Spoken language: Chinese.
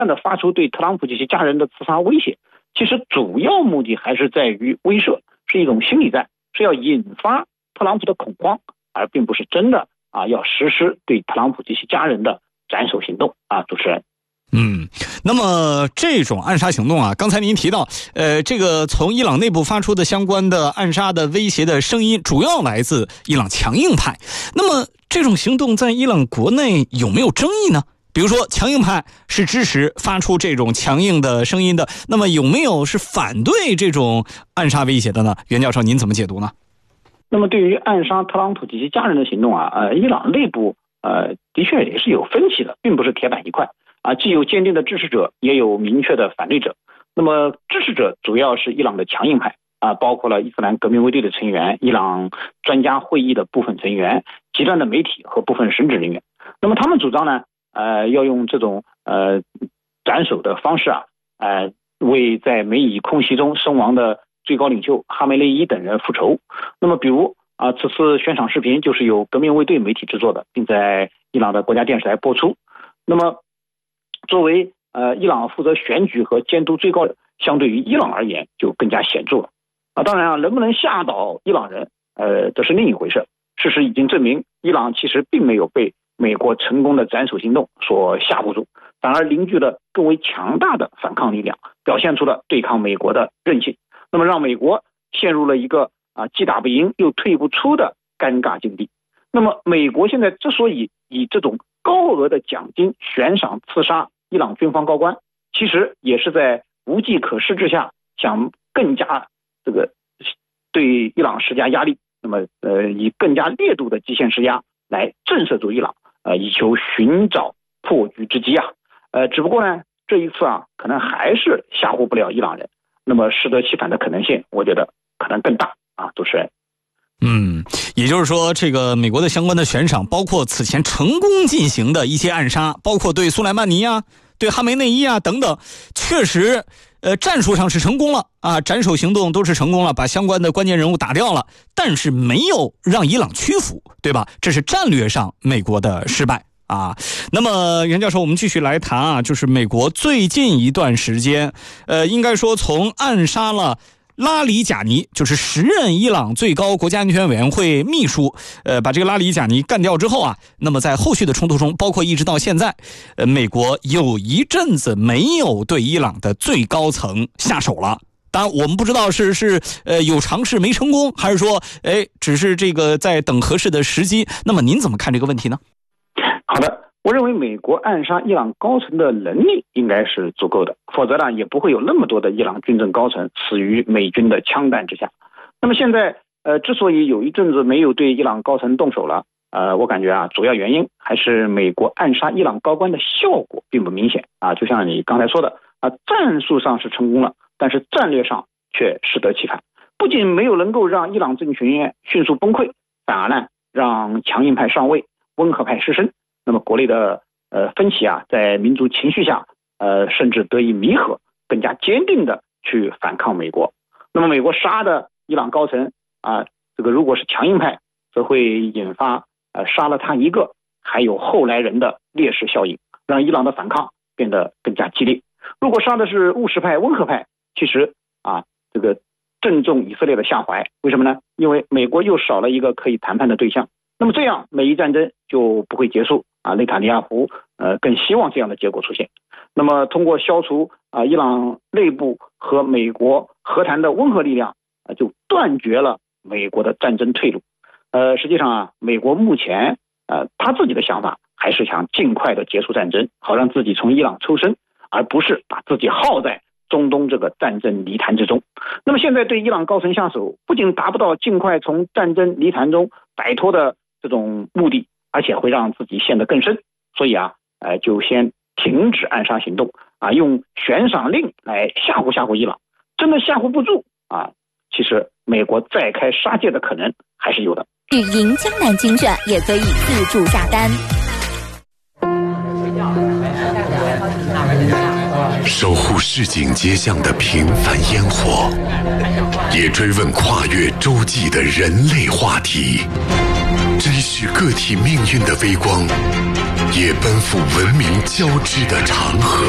断的发出对特朗普及其家人的刺杀威胁，其实主要目的还是在于威慑，是一种心理战，是要引发特朗普的恐慌，而并不是真的要实施对特朗普及其家人的斩首行动主持人。 那么这种暗杀行动刚才您提到，这个从伊朗内部发出的相关的暗杀的威胁的声音，主要来自伊朗强硬派。那么这种行动在伊朗国内有没有争议呢？比如说强硬派是支持发出这种强硬的声音的，那么有没有是反对这种暗杀威胁的呢？袁教授您怎么解读呢？ 那么对于暗杀特朗普及其家人的行动伊朗内部的确也是有分歧的，并不是铁板一块既有坚定的支持者，也有明确的反对者。那么支持者主要是伊朗的强硬派包括了伊斯兰革命卫队的成员、伊朗专家会议的部分成员、极端的媒体和部分神职人员。那么他们主张呢要用这种斩首的方式为在美以空袭中身亡的最高领袖哈梅内伊等人复仇。那么比如此次悬赏视频就是由革命卫队媒体制作的，并在伊朗的国家电视台播出。那么作为伊朗负责选举和监督最高人，相对于伊朗而言就更加显著了当然能不能吓倒伊朗人这是另一回事。事实已经证明，伊朗其实并没有被美国成功的斩首行动所吓唬住，反而凝聚了更为强大的反抗力量，表现出了对抗美国的韧性，那么让美国陷入了一个既打不赢又退不出的尴尬境地。那么美国现在之所以以这种高额的奖金悬赏刺杀伊朗军方高官，其实也是在无计可施之下，想更加对伊朗施加压力，那么以更加烈度的极限施压来震慑住伊朗以求寻找破局之机只不过呢这一次可能还是吓唬不了伊朗人，那么适得其反的可能性我觉得可能更大主持人。 也就是说这个美国的相关的悬赏，包括此前成功进行的一些暗杀，包括对苏莱曼尼对哈梅内伊等等，确实战术上是成功了斩首行动都是成功了，把相关的关键人物打掉了，但是没有让伊朗屈服，对吧？这是战略上美国的失败那么袁教授，我们继续来谈就是美国最近一段时间应该说从暗杀了拉里贾尼，就是时任伊朗最高国家安全委员会秘书把这个拉里贾尼干掉之后那么在后续的冲突中，包括一直到现在美国有一阵子没有对伊朗的最高层下手了。当然我们不知道是有尝试没成功，还是说只是这个在等合适的时机。那么您怎么看这个问题呢？ 好的，我认为美国暗杀伊朗高层的能力应该是足够的，否则呢也不会有那么多的伊朗军政高层死于美军的枪弹之下。那么现在之所以有一阵子没有对伊朗高层动手了我感觉主要原因还是美国暗杀伊朗高官的效果并不明显就像你刚才说的战术上是成功了，但是战略上却适得其反，不仅没有能够让伊朗政权迅速崩溃，反而呢让强硬派上位，温和派失声。那么国内的分歧在民族情绪下甚至得以弥合，更加坚定的去反抗美国。那么美国杀的伊朗高层这个如果是强硬派，则会引发杀了他一个还有后来人的劣势效应，让伊朗的反抗变得更加激烈。如果杀的是务实派、温和派，其实这个正中以色列的下怀。为什么呢？因为美国又少了一个可以谈判的对象，那么这样美伊战争就不会结束内塔尼亚胡更希望这样的结果出现。那么通过消除伊朗内部和美国和谈的温和力量就断绝了美国的战争退路。实际上美国目前他自己的想法还是想尽快的结束战争，好让自己从伊朗抽身，而不是把自己耗在中东这个战争泥潭之中。那么现在对伊朗高层下手，不仅达不到尽快从战争泥潭中摆脱的这种目的，而且会让自己陷得更深。所以就先停止暗杀行动用悬赏令来吓唬伊朗。真的吓唬不住其实美国再开杀戒的可能还是有的。 语音江南精选也可以自助下单。 守护市井街巷的平凡烟火，也追问跨越洲际的人类话题，珍视个体命运的微光，也奔赴文明交织的长河。